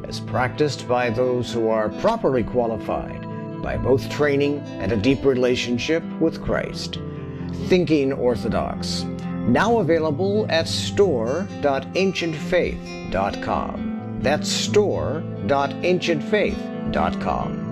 as practiced by those who are properly qualified by both training and a deep relationship with Christ. Thinking Orthodox, now available at store.ancientfaith.com. That's store.ancientfaith.com.